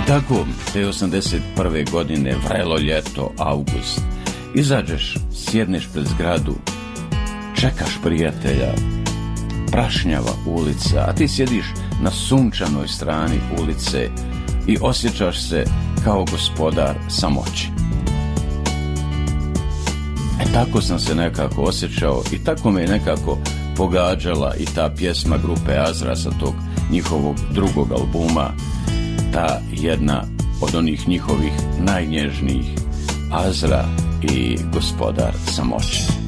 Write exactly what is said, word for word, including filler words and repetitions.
I tako, te osamdeset prve godine, vrelo ljeto, avgust, izađeš, sjedneš pred zgradu, čekaš prijatelja, prašnjava ulica, a ti sjediš na sunčanoj strani ulice i osjećaš se kao gospodar samoći. E tako sam se nekako osjećao i tako me je nekako pogađala i ta pjesma grupe Azra sa tog njihovog drugog albuma, ta jedna od onih njihovih najnježnijih, Azra i gospodar samoći.